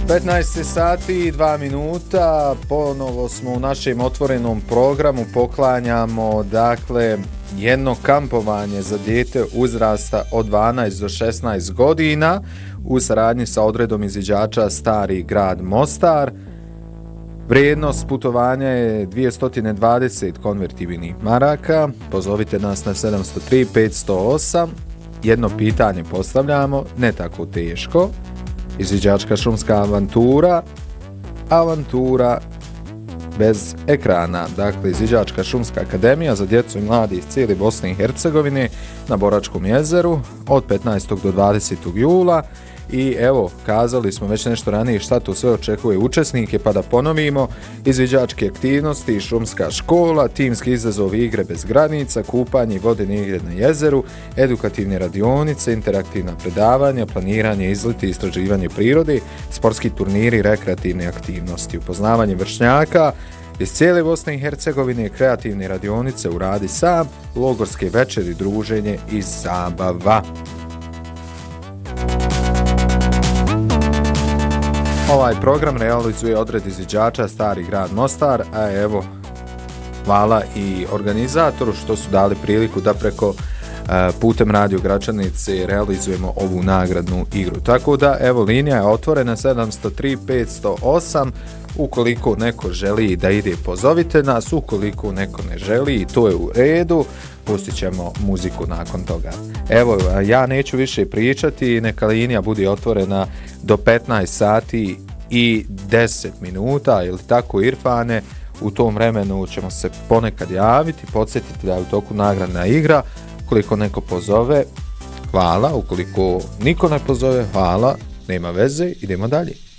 15 sati i 2 minuta, ponovo smo u našem otvorenom programu, poklanjamo dakle jedno kampovanje za dijete uzrasta od 12 do 16 godina u saradnji sa odredom izviđača Stari grad Mostar. Vrijednost putovanja je 220 konvertibilnih maraka, pozovite nas na 703 508, jedno pitanje postavljamo, ne tako teško. Izviđačka šumska avantura bez ekrana. Dakle, Izviđačka šumska akademija za djecu i mladi iz cijele Bosne i Hercegovine na Boračkom jezeru od 15. do 20. jula. I evo, kazali smo već nešto ranije šta tu sve očekuje učesnike, pa da ponovimo: izviđačke aktivnosti, šumska škola, timski izazovi, igre bez granica, kupanje i vodene igre na jezeru, edukativne radionice, interaktivna predavanja, planiranje, izleti, istraživanje prirode, sportski turniri, rekreativne aktivnosti, upoznavanje vršnjaka iz cijele Bosne i Hercegovine, kreativne radionice u Radi sam, logorske večeri, druženje i zabava. Ovaj program realizuje odred izviđača Stari grad Mostar, a evo, hvala i organizatoru što su dali priliku da preko putem Radio Gračanice realizujemo ovu nagradnu igru. Tako da, evo, linija je otvorena 703 508, ukoliko neko želi da ide, pozovite nas, ukoliko neko ne želi, to je u redu, pustit ćemo muziku nakon toga. Evo, ja neću više pričati, neka linija bude otvorena do 15 sati i 10 minuta, ili tako, Irfane, u tom vremenu ćemo se ponekad javiti, podsjetiti da je u toku nagradna igra. Ukoliko neko pozove, hvala, ukoliko niko ne pozove, hvala, nema veze, idemo dalje.